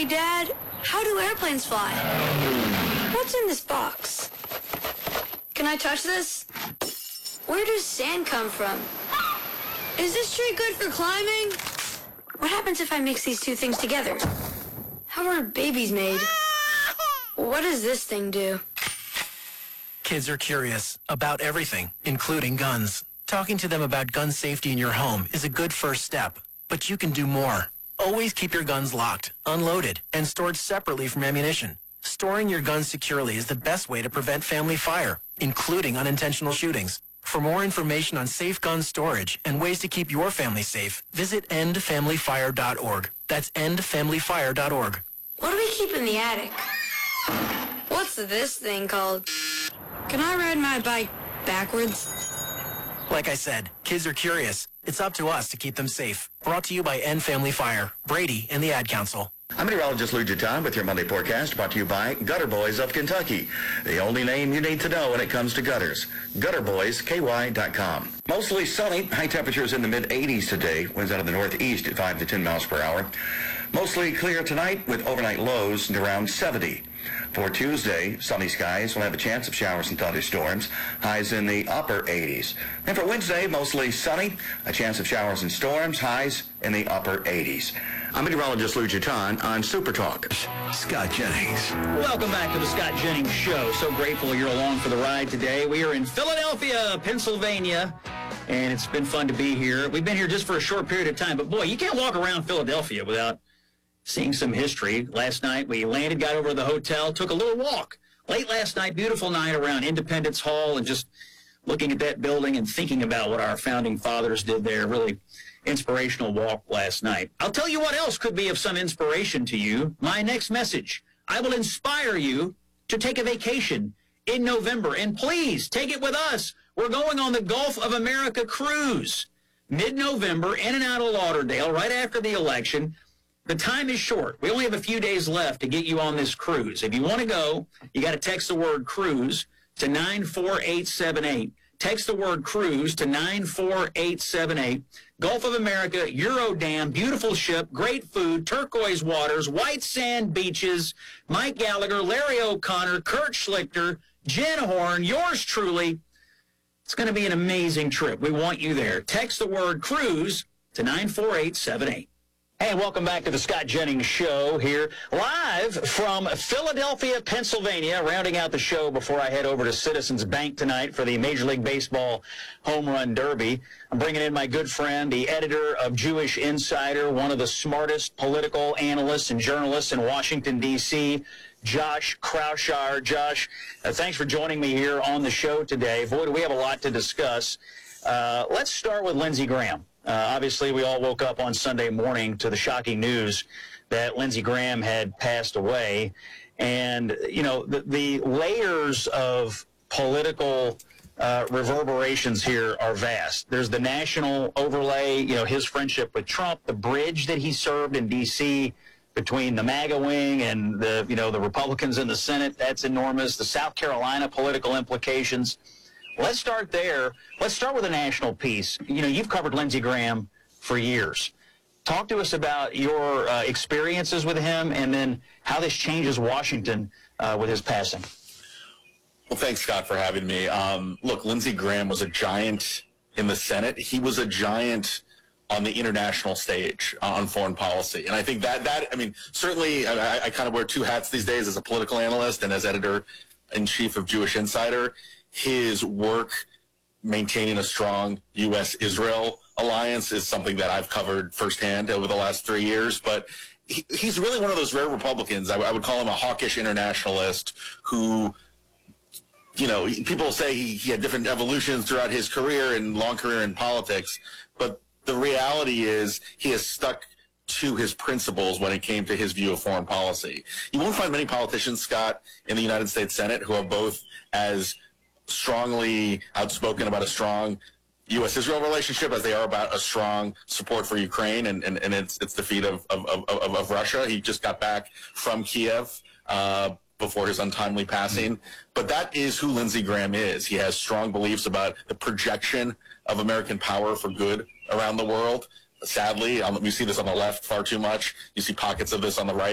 Hey, Dad, how do airplanes fly? What's in this box? Can I touch this? Where does sand come from? Is this tree good for climbing? What happens if I mix these two things together? How are babies made? What does this thing do? Kids are curious about everything, including guns. Talking to them about gun safety in your home is a good first step, but you can do more. Always keep your guns locked, unloaded, and stored separately from ammunition. Storing your guns securely is the best way to prevent family fire, including unintentional shootings. For more information on safe gun storage and ways to keep your family safe, visit endfamilyfire.org. That's endfamilyfire.org. What do we keep in the attic? What's this thing called? Can I ride my bike backwards? Like I said, kids are curious. It's up to us to keep them safe. Brought to you by End Family Fire, Brady, and the Ad Council. I'm meteorologist Lou Jutan with your Monday forecast, brought to you by Gutter Boys of Kentucky. The only name you need to know when it comes to gutters. GutterBoysKY.com. Mostly sunny. High temperatures in the mid-80s today. Winds out of the northeast at 5 to 10 miles per hour. Mostly clear tonight with overnight lows at around 70. For Tuesday, sunny skies will have a chance of showers and thunderstorms. Highs in the upper 80s. And for Wednesday, mostly sunny. A chance of showers and storms. Highs in the upper 80s. I'm meteorologist Lou Jutan on Super Talk. Scott Jennings. Welcome back to the Scott Jennings Show. So grateful you're along for the ride today. We are in Philadelphia, Pennsylvania, and it's been fun to be here. We've been here just for a short period of time, but boy, you can't walk around Philadelphia without seeing some history. Last night we landed, got over to the hotel, took a little walk. Late last night, beautiful night around Independence Hall, and just looking at that building and thinking about what our founding fathers did there. Really inspirational walk last night. I'll tell you what else could be of some inspiration to you. My next message. I will inspire you to take a vacation in November, and please take it with us. We're going on the Gulf of America cruise mid-November in and out of Lauderdale right after the election. The time is short. We only have a few days left to get you on this cruise. If you want to go, you got to text the word cruise to 94878. Text the word cruise to 94878. Gulf of America, Eurodam, beautiful ship, great food, turquoise waters, white sand beaches, Mike Gallagher, Larry O'Connor, Kurt Schlichter, Jen Horn, yours truly. It's going to be an amazing trip. We want you there. Text the word cruise to 94878. Hey, welcome back to the Scott Jennings Show here, live from Philadelphia, Pennsylvania, rounding out the show before I head over to Citizens Bank tonight for the Major League Baseball Home Run Derby. I'm bringing in my good friend, the editor of Jewish Insider, one of the smartest political analysts and journalists in Washington, D.C., Josh Kraushaar. Josh, thanks for joining me here on the show today. Boy, do we have a lot to discuss. Let's start with Lindsey Graham. Obviously, we all woke up on Sunday morning to the shocking news that Lindsey Graham had passed away. And, you know, the layers of political reverberations here are vast. There's the national overlay, you know, his friendship with Trump, the bridge that he served in D.C. between the MAGA wing and the, you know, the Republicans in the Senate. That's enormous. The South Carolina political implications. Let's start there. Let's start with a national piece. You know, you've covered Lindsey Graham for years. Talk to us about your experiences with him and then how this changes Washington with his passing. Well, thanks, Scott, for having me. Look, Lindsey Graham was a giant in the Senate. He was a giant on the international stage on foreign policy. And I think that I mean, certainly I kind of wear two hats these days as a political analyst and as editor-in-chief of Jewish Insider. His work maintaining a strong U.S.-Israel alliance is something that I've covered firsthand over the last 3 years. But he's really one of those rare Republicans. I would call him a hawkish internationalist who, you know, people say he had different evolutions throughout his career and long career in politics. But the reality is he has stuck to his principles when it came to his view of foreign policy. You won't find many politicians, Scott, in the United States Senate who are both as strongly outspoken about a strong U.S.-Israel relationship as they are about a strong support for Ukraine and its defeat of Russia. He just got back from Kiev before his untimely passing. But that is who Lindsey Graham is. He has strong beliefs about the projection of American power for good around the world. Sadly, we see this on the left far too much. You see pockets of this on the right.